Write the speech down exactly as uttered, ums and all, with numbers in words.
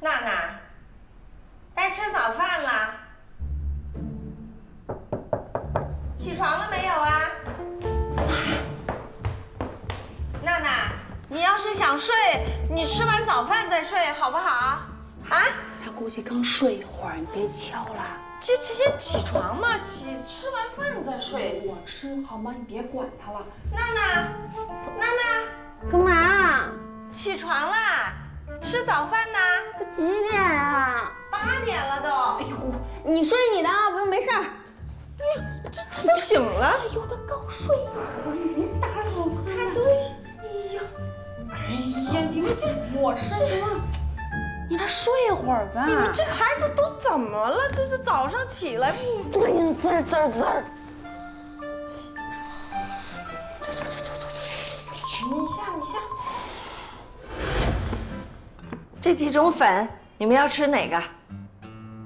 娜娜，该吃早饭了。起床了没有啊？娜娜，你要是想睡，你吃完早饭再睡，好不好？啊？ 他估计刚睡一会儿，你别敲了。 这这先起床嘛，起吃完饭再睡。 我吃好吗？你别管他了。 娜娜，娜娜， 干嘛？ 起床啦！吃早饭呢？ 几点啊？ 八点了都。 哎呦，你睡你的啊，不用，没事儿。 这他都醒了。 哎呦，他刚睡一会儿，你别打扰他。 他都醒。哎呀，哎呀，你们这我是说，你再睡一会儿吧。 你们这孩子都怎么了？这是早上起来不？ 哎呀，滋儿滋儿滋儿。 走走走走走走走，你下你下。这几种粉，你们要吃哪个？